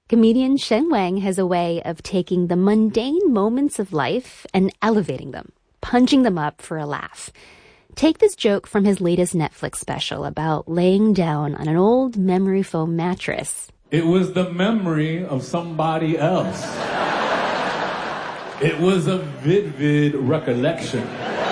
Comedian Sheng Wang has a way of taking the mundane moments of life and elevating them, punching them up for a laugh. Take this joke from his latest Netflix special about laying down on an old memory foam mattress. It was the memory of somebody else. It was a vivid recollection.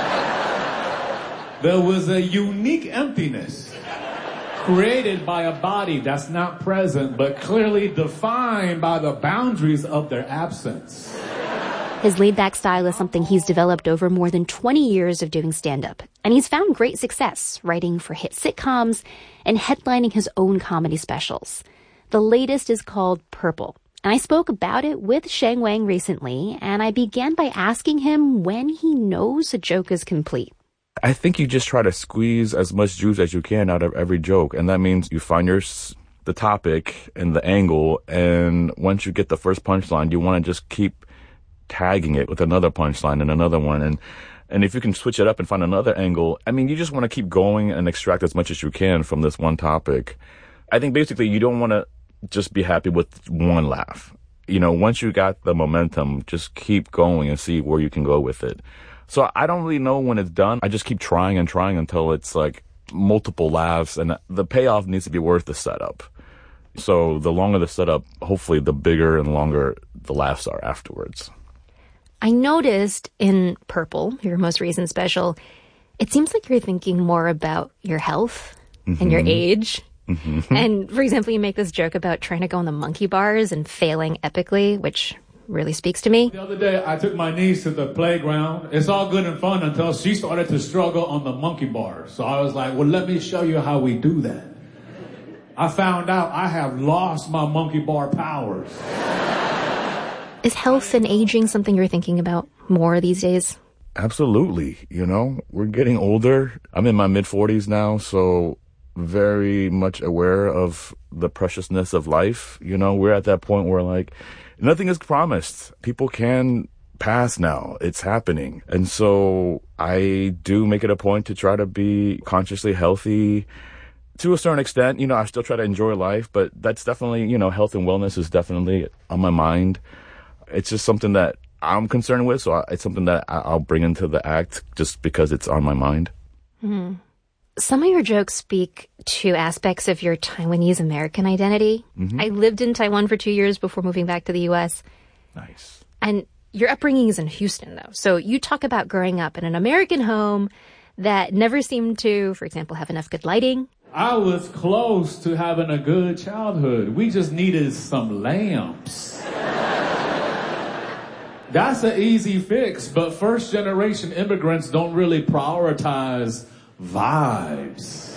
There was a unique emptiness created by a body that's not present, but clearly defined by the boundaries of their absence. His laid-back style is something he's developed over more than 20 years of doing stand-up, and he's found great success writing for hit sitcoms and headlining his own comedy specials. The latest is called Purple, and I spoke about it with Sheng Wang recently, and I began by asking him when he knows a joke is complete. I think you just try to squeeze as much juice as you can out of every joke. And that means you find the topic and the angle. And once you get the first punchline, you want to just keep tagging it with another punchline and another one. And if you can switch it up and find another angle, I mean, you just want to keep going and extract as much as you can from this one topic. I think basically you don't want to just be happy with one laugh. You know, once you got the momentum, just keep going and see where you can go with it. So I don't really know when it's done. I just keep trying and trying until it's like multiple laughs, and the payoff needs to be worth the setup. So the longer the setup, hopefully the bigger and longer the laughs are afterwards. I noticed in Purple, your most recent special, it seems like you're thinking more about your health and your age. And for example, you make this joke about trying to go on the monkey bars and failing epically, which really speaks to me. The other day, I took my niece to the playground. It's all good and fun until she started to struggle on the monkey bars. So I was like, well, let me show you how we do that. I found out I have lost my monkey bar powers. Is health and aging something you're thinking about more these days? Absolutely. You know, we're getting older. I'm in my mid-40s now, so very much aware of the preciousness of life. You know, we're at that point where, like, nothing is promised. People can pass now. It's happening. And so I do make it a point to try to be consciously healthy to a certain extent. You know, I still try to enjoy life, but that's definitely, you know, health and wellness is definitely on my mind. It's just something that I'm concerned with. So it's something that I'll bring into the act just because it's on my mind. Mm-hmm. Some of your jokes speak to aspects of your Taiwanese American identity. I lived in Taiwan for 2 years before moving back to the U.S. Nice. And your upbringing is in Houston, though. So you talk about growing up in an American home that never seemed to, for example, have enough good lighting. I was close to having a good childhood. We just needed some lamps. That's an easy fix, but first-generation immigrants don't really prioritize vibes.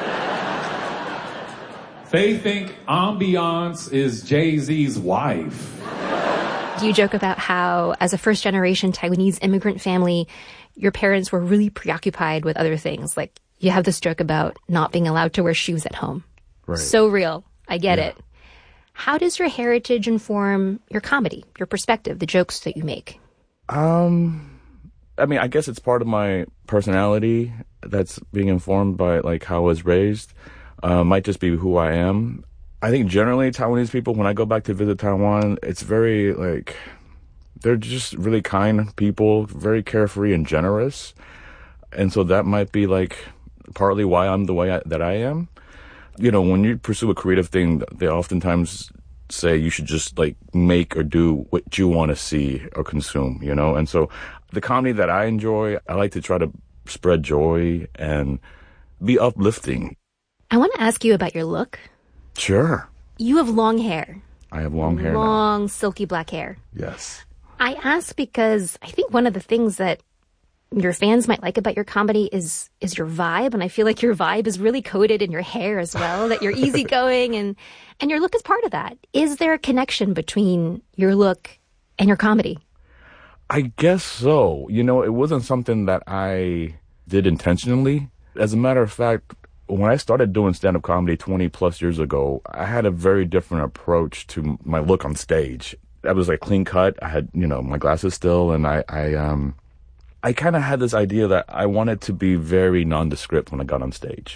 They think ambiance is Jay-Z's wife. Do you joke about how, as a first-generation Taiwanese immigrant family, your parents were really preoccupied with other things? Like, you have this joke about not being allowed to wear shoes at home. Right. So real. I get it. How does your heritage inform your comedy, your perspective, the jokes that you make? I mean, I guess it's part of my personality that's being informed by, like, how I was raised. Might just be who I am. I think generally Taiwanese people, when I go back to visit Taiwan, it's very, like, they're just really kind people, very carefree and generous. And so that might be, like, partly why I'm the way that I am. You know, when you pursue a creative thing, they oftentimes say you should just, like, make or do what you want to see or consume, you know? And so the comedy that I enjoy, I like to try to spread joy and be uplifting. I want to ask you about your look. Sure. You have long hair. I have long hair now. Long, silky black hair. Yes. I ask because I think one of the things that your fans might like about your comedy is your vibe, and I feel like your vibe is really coded in your hair as well, that you're easygoing, and your look is part of that. Is there a connection between your look and your comedy? I guess so. You know, it wasn't something that I did intentionally. As a matter of fact, when I started doing stand-up comedy 20 plus years ago, I had a very different approach to my look on stage. I was like clean cut. I had, you know, my glasses still, and I kind of had this idea that I wanted to be very nondescript when I got on stage.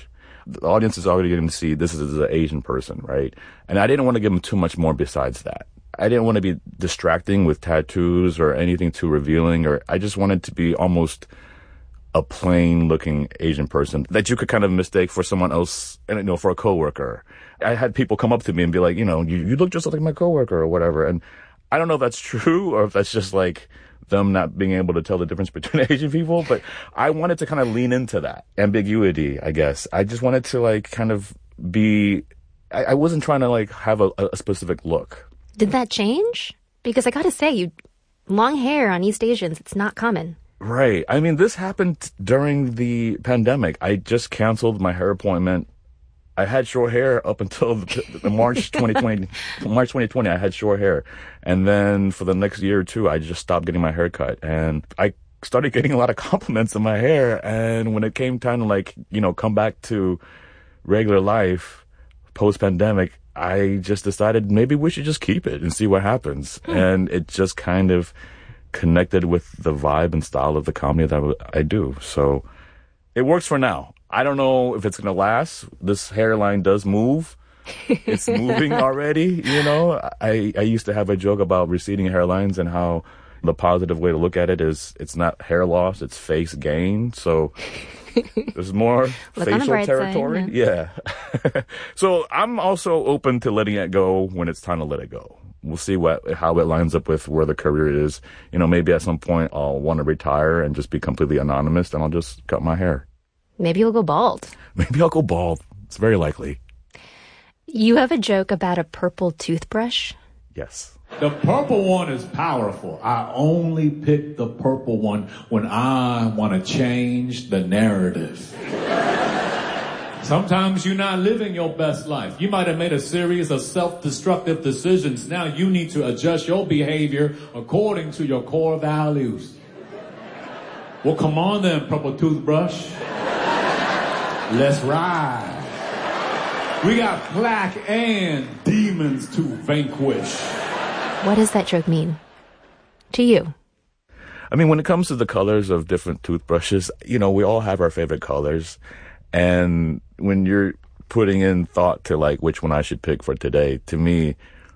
the audience is already getting to see this is an Asian person, right? And I didn't want to give them too much more besides that. I didn't want to be distracting with tattoos or anything too revealing, or I just wanted to be almost a plain looking Asian person that you could kind of mistake for someone else, and, you know, for a coworker. I had people come up to me and be like, you know, you look just like my coworker or whatever. And I don't know if that's true or if that's just like them not being able to tell the difference between Asian people, but I wanted to kind of lean into that ambiguity, I guess. I just wanted to like kind of be, I wasn't trying to like have a specific look. Did that change? Because I gotta say, long hair on East Asians, it's not common. Right. I mean, this happened during the pandemic. I just canceled my hair appointment. I had short hair up until the March 2020. March 2020, I had short hair. And then for the next year or two, I just stopped getting my hair cut. And I started getting a lot of compliments on my hair. And when it came time to like, you know, come back to regular life post-pandemic, I just decided maybe we should just keep it and see what happens. And it just kind of connected with the vibe and style of the comedy that I do. So it works for now. I don't know if it's going to last. This hairline does move. It's moving already, you know. I used to have a joke about receding hairlines and how the positive way to look at it is it's not hair loss, it's face gain. So there's more facial territory. Side, yeah. So I'm also open to letting it go when it's time to let it go. We'll see how it lines up with where the career is. You know, maybe at some point I'll want to retire and just be completely anonymous, and I'll just cut my hair. Maybe you'll go bald. Maybe I'll go bald. It's very likely. You have a joke about a purple toothbrush? Yes. The purple one is powerful. I only pick the purple one when I want to change the narrative. Sometimes you're not living your best life. You might have made a series of self-destructive decisions. Now you need to adjust your behavior according to your core values. Well, come on then, purple toothbrush. Let's ride. We got plaque and demons to vanquish. What does that joke mean to you? I mean, when it comes to the colors of different toothbrushes, you know, we all have our favorite colors. And when you're putting in thought to like which one I should pick for today, to me,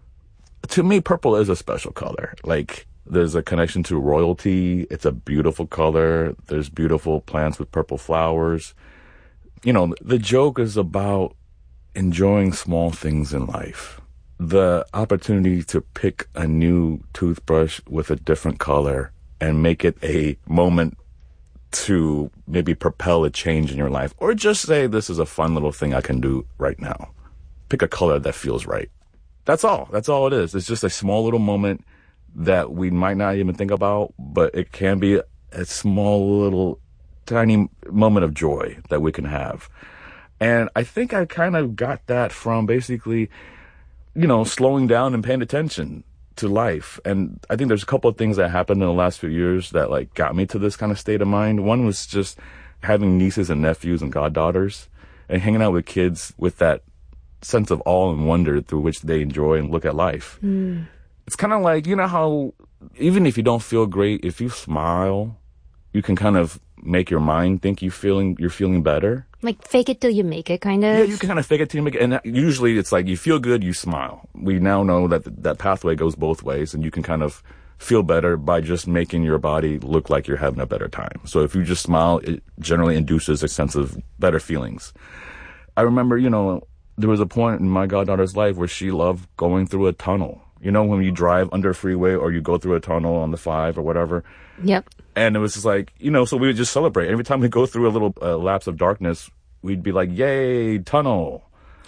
purple is a special color. Like, there's a connection to royalty. It's a beautiful color. There's beautiful plants with purple flowers. You know, the joke is about enjoying small things in life. The opportunity to pick a new toothbrush with a different color and make it a moment to maybe propel a change in your life, or just say, this is a fun little thing I can do right now. Pick a color that feels right. That's all. That's all it is. It's just a small little moment that we might not even think about, but it can be a small little tiny moment of joy that we can have. And I think I kind of got that from basically, you know, slowing down and paying attention to life. And I think there's a couple of things that happened in the last few years that like got me to this kind of state of mind. One was just having nieces and nephews and goddaughters and hanging out with kids with that sense of awe and wonder through which they enjoy and look at life. It's kind of like, you know how even if you don't feel great, if you smile, you can kind of make your mind think you're feeling better. Like fake it till you make it, kind of? Yeah, you can kind of fake it till you make it. And usually it's like you feel good, you smile. We now know that that pathway goes both ways, and you can kind of feel better by just making your body look like you're having a better time. So if you just smile, it generally induces a sense of better feelings. I remember, you know, there was a point in my goddaughter's life where she loved going through a tunnel. You know, when you drive under a freeway or you go through a tunnel on the 5 or whatever. Yep. And it was just like, you know, so we would just celebrate. Every time we go through a little lapse of darkness, we'd be like, yay, tunnel.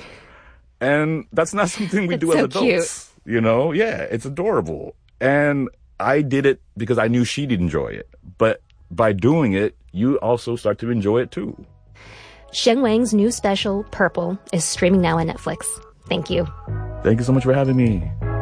And that's not something we do as adults. Cute. You know? Yeah, it's adorable. And I did it because I knew she'd enjoy it. But by doing it, you also start to enjoy it too. Shen Wang's new special, Purple, is streaming now on Netflix. Thank you. Thank you so much for having me.